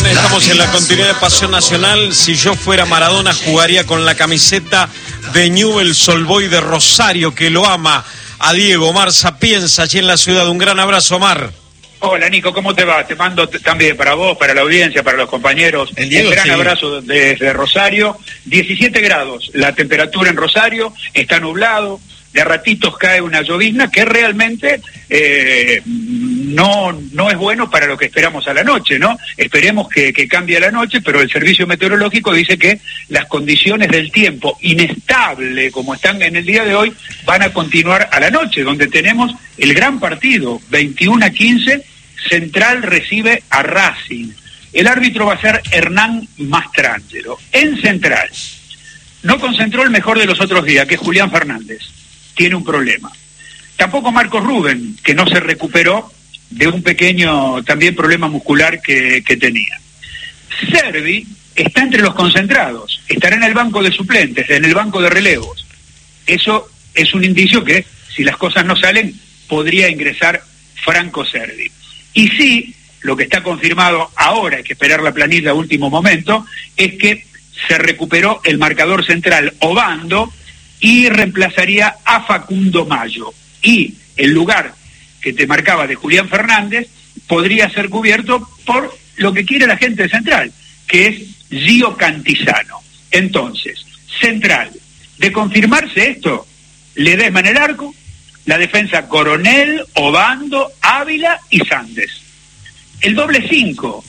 Estamos en la continuidad de Pasión Nacional. Si yo fuera Maradona, jugaría con la camiseta de Newell's Old Boys de Rosario, que lo ama a Diego. Omar Sapienza, allí en la ciudad. Un gran abrazo, Omar. Hola, Nico, ¿cómo te va? Te mando también para vos, para la audiencia, para los compañeros. Un gran abrazo desde Rosario. 17 grados la temperatura en Rosario, está nublado. De a ratitos cae una llovizna que realmente no es bueno para lo que esperamos a la noche, ¿no? Esperemos que cambie a la noche, pero el servicio meteorológico dice que las condiciones del tiempo inestable, como están en el día de hoy, van a continuar a la noche, donde tenemos el gran partido, 21-15, Central recibe a Racing. El árbitro va a ser Hernán Mastrangelo. En Central, no concentró el mejor de los otros días, que es Julián Fernández. Tiene un problema. Tampoco Marcos Rubén, que no se recuperó de un pequeño también problema muscular que tenía. Servi está entre los concentrados, estará en el banco de suplentes, en el banco de relevos. Eso es un indicio que, si las cosas no salen, podría ingresar Franco Servi. Y sí, lo que está confirmado ahora, hay que esperar la planilla a último momento, es que se recuperó el marcador central Obando y reemplazaría a Facundo Mayo. Y el lugar que te marcaba de Julián Fernández podría ser cubierto por lo que quiere la gente de Central, que es Gio Cantizano. Entonces, Central, de confirmarse esto, Ledesma en el arco, la defensa Coronel, Obando, Ávila y Sandes. El doble 5,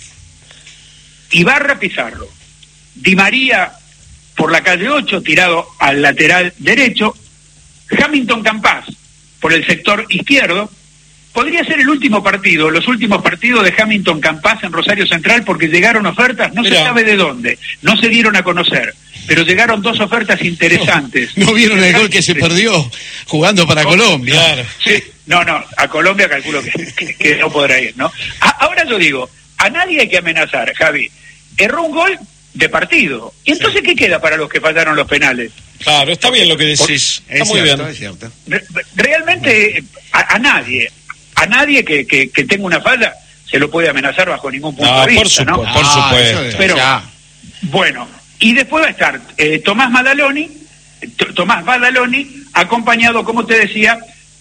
Ibarra, Pizarro, Di María por la calle 8, tirado al lateral derecho, Hamilton Campás por el sector izquierdo. Podría ser el último partido, los últimos partidos de Hamilton Campás en Rosario Central, porque llegaron ofertas, no se sabe de dónde, no se dieron a conocer, pero llegaron dos ofertas interesantes. No vieron el gol que se perdió jugando para Colombia. Claro. Sí, no, a Colombia calculo que no podrá ir, ¿no? Ahora yo digo, a nadie hay que amenazar, Javi. Erró un gol de partido. ¿Y entonces qué queda para los que fallaron los penales? Claro, está bien lo que decís. Está muy bien. Es cierto. Realmente a nadie que tenga una falla se lo puede amenazar bajo ningún punto de vista, ¿no? Por supuesto. Pero, bueno, y después va a estar Tomás Badaloni, acompañado, como te decía,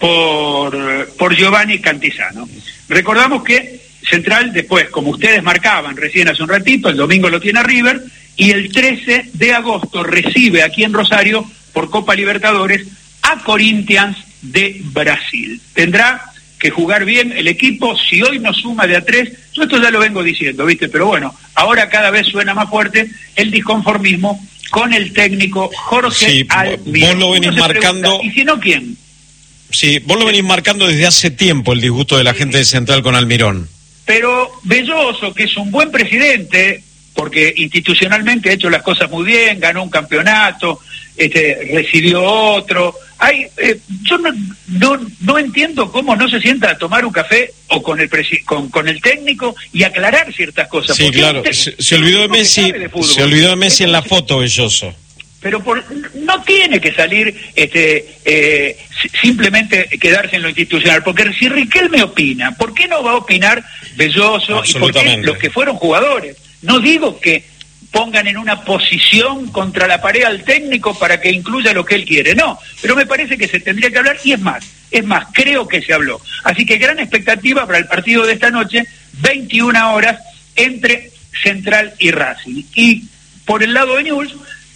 por Giovanni Cantizano. Recordamos que Central después, como ustedes marcaban recién hace un ratito, el domingo lo tiene a River, y el 13 de agosto recibe aquí en Rosario, por Copa Libertadores, a Corinthians de Brasil. Tendrá que jugar bien el equipo. Si hoy no suma de a 3, yo esto ya lo vengo diciendo, ¿viste? Pero bueno, ahora cada vez suena más fuerte el disconformismo con el técnico Jorge Almirón. Vos lo venís marcando. ¿Y si no, quién? Sí, vos lo venís marcando desde hace tiempo, el disgusto de la gente de Central con Almirón. Pero Belloso, que es un buen presidente, porque institucionalmente ha hecho las cosas muy bien, ganó un campeonato, recibió otro. Yo no entiendo cómo no se sienta a tomar un café o con el técnico y aclarar ciertas cosas. Sí, claro. Se olvidó de Messi. Se olvidó de Messi en la foto, Belloso. Pero no tiene que salir simplemente quedarse en lo institucional, porque si Riquelme opina, ¿por qué no va a opinar Belloso y por qué los que fueron jugadores? No digo que pongan en una posición contra la pared al técnico para que incluya lo que él quiere, no, pero me parece que se tendría que hablar, y es más, creo que se habló. Así que gran expectativa para el partido de esta noche, 21 horas, entre Central y Racing. Y por el lado de Newell's,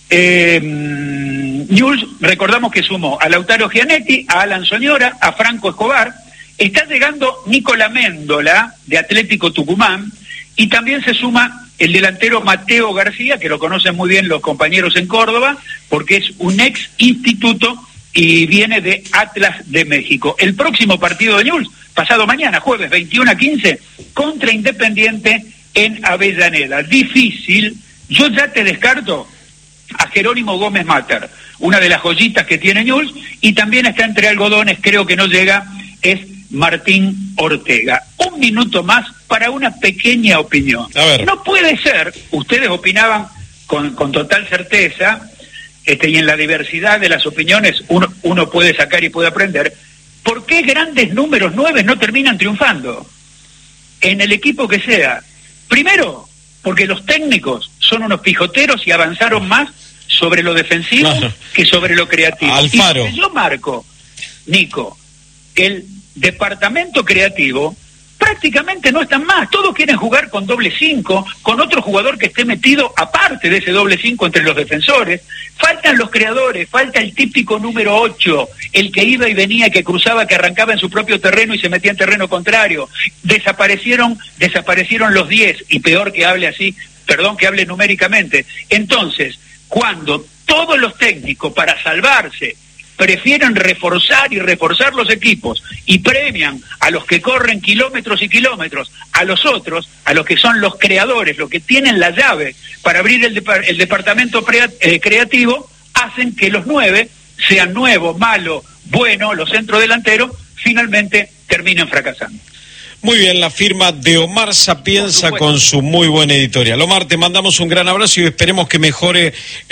recordamos que sumó a Lautaro Gianetti, a Alan Soñora, a Franco Escobar. Está llegando Nicolás Méndola, de Atlético Tucumán, y también se suma el delantero Mateo García, que lo conocen muy bien los compañeros en Córdoba, porque es un ex instituto y viene de Atlas de México. El próximo partido de Newell's, pasado mañana, jueves 21-15, contra Independiente en Avellaneda. Difícil. Yo ya te descarto a Jerónimo Gómez Mater, una de las joyitas que tiene Newell's, y también está entre algodones, creo que no llega, es Martín Ortega. Un minuto más para una pequeña opinión. No puede ser, ustedes opinaban con total certeza, y en la diversidad de las opiniones uno puede sacar y puede aprender, ¿por qué grandes números 9 no terminan triunfando? En el equipo que sea. Primero, porque los técnicos son unos pijoteros y avanzaron más sobre lo defensivo que sobre lo creativo. Alfaro. Y yo marco, Nico, el departamento creativo prácticamente no están más, todos quieren jugar con doble 5, con otro jugador que esté metido aparte de ese doble 5 entre los defensores, faltan los creadores, falta el típico número 8, el que iba y venía, que cruzaba, que arrancaba en su propio terreno y se metía en terreno contrario, desaparecieron los 10, y peor que hable así, perdón que hable numéricamente. Entonces, cuando todos los técnicos para salvarse prefieren reforzar los equipos y premian a los que corren kilómetros y kilómetros, a los otros, a los que son los creadores, los que tienen la llave para abrir el departamento creativo, hacen que los 9, sean nuevo, malo, bueno, los centrodelanteros, finalmente terminen fracasando. Muy bien, la firma de Omar Sapienza con su muy buena editorial. Omar, te mandamos un gran abrazo y esperemos que mejoren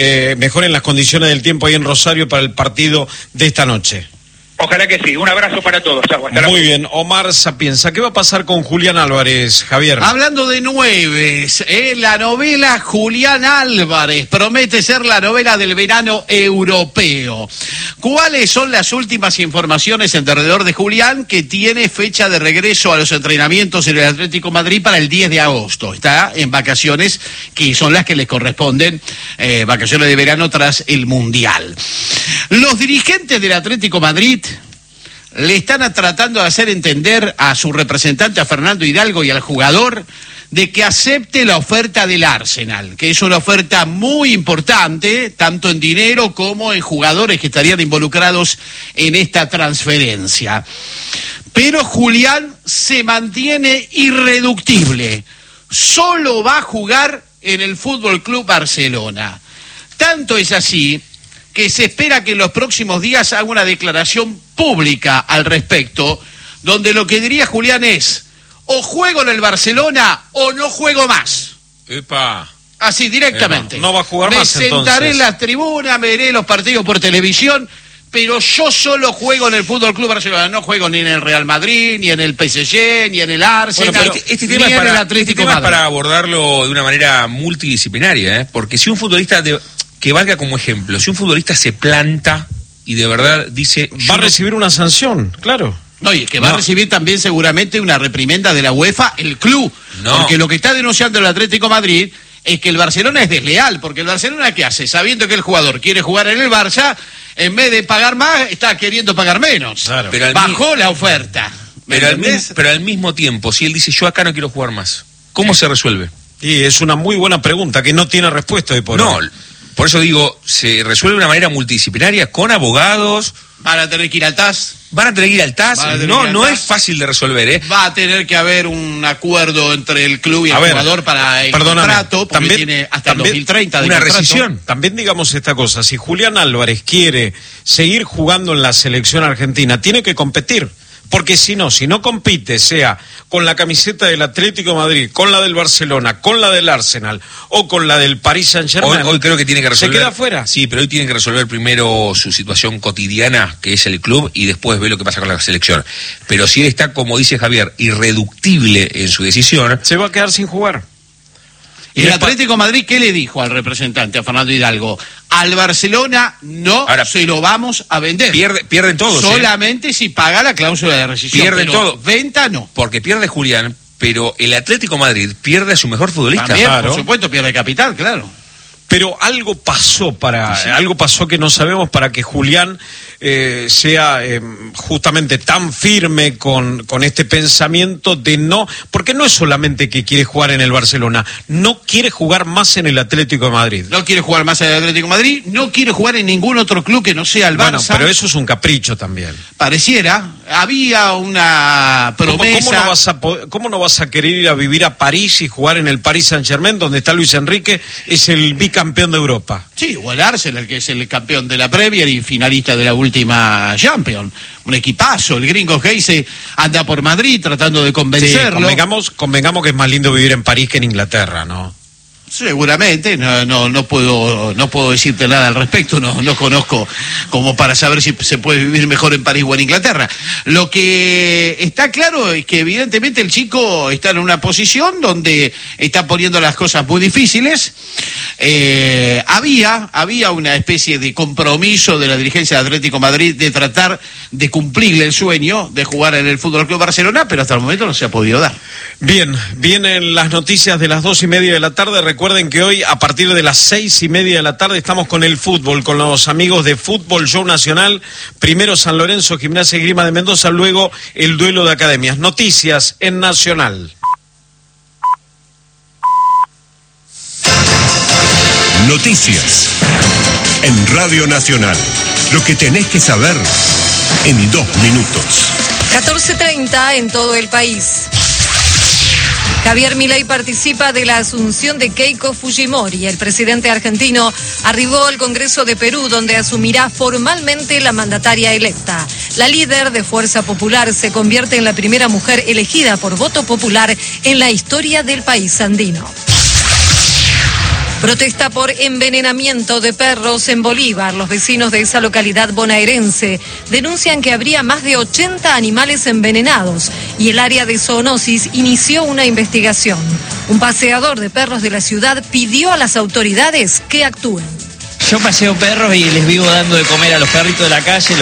las condiciones del tiempo ahí en Rosario para el partido de esta noche. Ojalá que sí. Un abrazo para todos. Chau, hasta Muy bien, Omar Sapienza. ¿Qué va a pasar con Julián Álvarez, Javier? Hablando de 9, la novela Julián Álvarez promete ser la novela del verano europeo. ¿Cuáles son las últimas informaciones alrededor de Julián, que tiene fecha de regreso a los entrenamientos en el Atlético Madrid para el 10 de agosto? Está en vacaciones, que son las que le corresponden, vacaciones de verano tras el Mundial. Los dirigentes del Atlético Madrid le están tratando de hacer entender a su representante, a Fernando Hidalgo, y al jugador, de que acepte la oferta del Arsenal, que es una oferta muy importante, tanto en dinero como en jugadores que estarían involucrados en esta transferencia. Pero Julián se mantiene irreductible, solo va a jugar en el Fútbol Club Barcelona. Tanto es así que se espera que en los próximos días haga una declaración pública al respecto, donde lo que diría Julián es: o juego en el Barcelona o no juego más. ¡Epa! Así, directamente. No va a jugar más, entonces. Me sentaré en la tribuna, me veré los partidos por televisión, pero yo solo juego en el Fútbol Club Barcelona. No juego ni en el Real Madrid, ni en el PSG, ni en el Arsenal, bueno, este tema ni es en el Atlético Madrid. Para abordarlo de una manera multidisciplinaria, porque si un futbolista que valga como ejemplo, si un futbolista se planta y de verdad dice... Va a recibir una sanción, claro. No, y que va a recibir también seguramente una reprimenda de la UEFA, el club. No. Porque lo que está denunciando el Atlético Madrid es que el Barcelona es desleal, porque el Barcelona, ¿qué hace? Sabiendo que el jugador quiere jugar en el Barça, en vez de pagar más, está queriendo pagar menos. Claro. Pero bajó la oferta. Pero al mismo tiempo, si él dice, yo acá no quiero jugar más, ¿cómo se resuelve? Y es una muy buena pregunta que no tiene respuesta de por hoy. Por eso digo, se resuelve de una manera multidisciplinaria, con abogados. Van a tener que ir al TAS. Van a tener que ir al TAS. No es fácil de resolver, ¿eh? Va a tener que haber un acuerdo entre el club y el jugador para el contrato, porque también tiene hasta el 2030 de una contrato. rescisión. También digamos esta cosa: si Julián Álvarez quiere seguir jugando en la selección argentina, tiene que competir. Porque si no compite, sea con la camiseta del Atlético de Madrid, con la del Barcelona, con la del Arsenal o con la del Paris Saint-Germain, hoy creo que tiene que resolver. Se queda fuera. Sí, pero hoy tiene que resolver primero su situación cotidiana, que es el club, y después ve lo que pasa con la selección. Pero si él está, como dice Javier, irreductible en su decisión, se va a quedar sin jugar. ¿Y el Atlético de Madrid qué le dijo al representante, a Fernando Hidalgo? Al Barcelona ahora, se lo vamos a vender. Pierden todos. Solamente si paga la cláusula de rescisión. Pierden todo. Venta no. Porque pierde Julián, pero el Atlético de Madrid pierde a su mejor futbolista. También, claro. Por supuesto, pierde capital, claro. Pero algo pasó algo pasó que no sabemos para que Julián sea justamente tan firme con este pensamiento de no, porque no es solamente que quiere jugar en el Barcelona, no quiere jugar más en el Atlético de Madrid. No quiere jugar más en el Atlético de Madrid, no quiere jugar en ningún otro club que no sea el Barça. Bueno, pero eso es un capricho también. Pareciera, había una promesa. ¿Cómo no vas a querer ir a vivir a París y jugar en el Paris Saint-Germain, donde está Luis Enrique, es el bicampeón de Europa? Sí, o el Arsenal, que es el campeón de la Premier y finalista de la última Champions. Un equipazo, el gringo Heise anda por Madrid tratando de convencerlo. Sí, convengamos que es más lindo vivir en París que en Inglaterra, ¿no? Seguramente, no puedo decirte nada al respecto, no conozco como para saber si se puede vivir mejor en París o en Inglaterra. Lo que está claro es que evidentemente el chico está en una posición donde está poniendo las cosas muy difíciles. Había una especie de compromiso de la dirigencia de Atlético Madrid de tratar de cumplirle el sueño de jugar en el Fútbol Club Barcelona, pero hasta el momento no se ha podido dar. Bien, vienen las noticias de las 2:30 de la tarde. Recuerden que hoy, a partir de las 6:30 de la tarde, estamos con el fútbol, con los amigos de Fútbol Show Nacional. Primero San Lorenzo, Gimnasia y Esgrima de Mendoza, luego el duelo de academias. Noticias en Nacional. Noticias en Radio Nacional. Lo que tenés que saber en 2 minutos. 14:30 en todo el país. Javier Milei participa de la asunción de Keiko Fujimori. El presidente argentino arribó al Congreso de Perú, donde asumirá formalmente la mandataria electa. La líder de Fuerza Popular se convierte en la primera mujer elegida por voto popular en la historia del país andino. Protesta por envenenamiento de perros en Bolívar. Los vecinos de esa localidad bonaerense denuncian que habría más de 80 animales envenenados y el área de zoonosis inició una investigación. Un paseador de perros de la ciudad pidió a las autoridades que actúen. Yo paseo perros y les vivo dando de comer a los perritos de la calle.